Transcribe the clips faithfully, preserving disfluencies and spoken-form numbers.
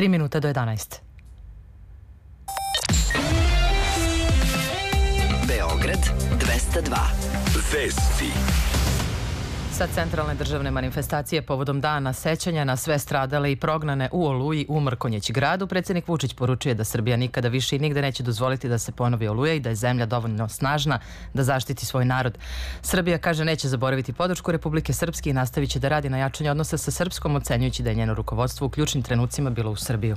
Tri minuta do jedanaest. Beograd dvesta dva. Vesti. Sa centralne državne manifestacije povodom dana sećanja na sve stradale i prognane u Oluji u Mrkonjić gradu, predsjednik Vučić poručuje da Srbija nikada više i nigde neće dozvoliti da se ponovi Oluja i da je zemlja dovoljno snažna da zaštiti svoj narod. Srbija, kaže, neće zaboraviti podršku Republike Srpske i nastavit će da radi na jačanju odnosa sa Srpskom, ocenjujući da je njeno rukovodstvo u ključnim trenucima bilo u Srbiju.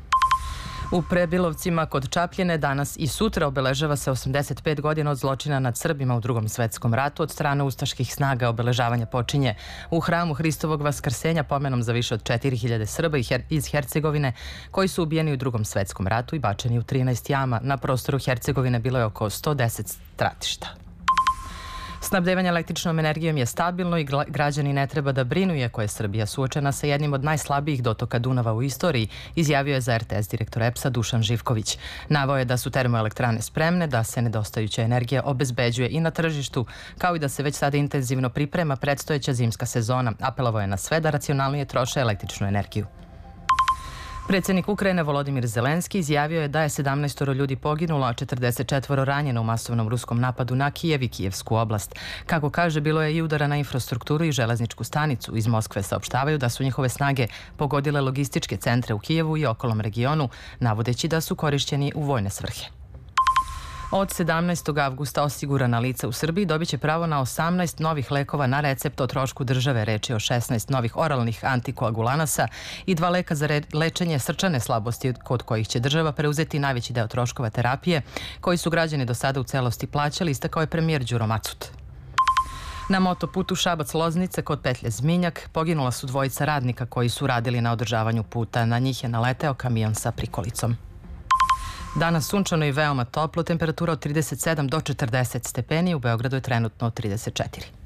U Prebilovcima kod Čapljine danas i sutra obeležava se osamdeset pet godina od zločina nad Srbima u Drugom svetskom ratu od strane ustaških snaga. Obeležavanje počinje u hramu Hristovog vaskrsenja pomenom za više od četiri hiljade Srba iz Hercegovine koji su ubijeni u Drugom svetskom ratu i bačeni u trinaest jama. Na prostoru Hercegovine bilo je oko sto deset stratišta. Snabdevanje električnom energijom je stabilno i građani ne treba da brinu, iako je Srbija suočena sa jednim od najslabijih dotoka Dunava u istoriji, izjavio je za er te es direktor E P S-a Dušan Živković. Naveo je da su termoelektrane spremne, da se nedostajuća energija obezbeđuje i na tržištu, kao i da se već sada intenzivno priprema predstojeća zimska sezona. Apelovao je na sve da racionalnije troše električnu energiju. Predsjednik Ukrajine Volodimir Zelenski izjavio je da je sedamnaestoro ljudi poginulo, a četrdeset četvoro ranjeno u masovnom ruskom napadu na Kijev i Kijevsku oblast. Kako kaže, bilo je i udara na infrastrukturu i železničku stanicu. Iz Moskve saopštavaju da su njihove snage pogodile logističke centre u Kijevu i okolnom regionu, navodeći da su korišćeni u vojne svrhe. Od sedamnaestog avgusta osigurana lica u Srbiji dobit će pravo na osamnaest novih lekova na recept o trošku države. Reč je o šesnaest novih oralnih antikoagulanasa i dva leka za lečenje srčane slabosti, kod kojih će država preuzeti najveći deo troškova terapije, koji su građani do sada u celosti plaćali, istakao je premijer Đuro Macut. Na motoputu Šabac-Loznica kod petlje Zminjak poginula su dvojica radnika koji su radili na održavanju puta. Na njih je naleteo kamion sa prikolicom. Danas sunčano i veoma toplo, temperatura od trideset sedam do četrdeset stepeni, u Beogradu je trenutno trideset četiri.